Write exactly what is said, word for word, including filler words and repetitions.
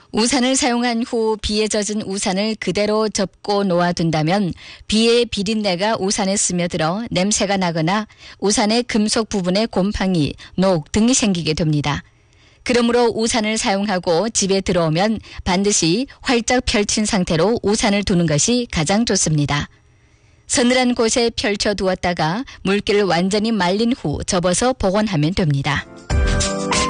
우산을 사용한 후 비에 젖은 우산을 그대로 접고 놓아둔다면 비의 비린내가 우산에 스며들어 냄새가 나거나 우산의 금속 부분에 곰팡이, 녹 등이 생기게 됩니다. 그러므로 우산을 사용하고 집에 들어오면 반드시 활짝 펼친 상태로 우산을 두는 것이 가장 좋습니다. 서늘한 곳에 펼쳐 두었다가 물기를 완전히 말린 후 접어서 보관하면 됩니다.